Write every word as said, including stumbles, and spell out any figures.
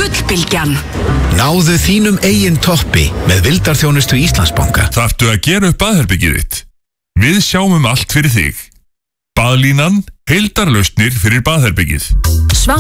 Gullbylgjan. Náðu þínum eigin toppi með vildarþjónustu Íslandsbanka. Þarftu að gera upp baðherbergið þitt? Við sjáum um allt fyrir þig. Baðlínan, heildarlausnir fyrir baðherbergið.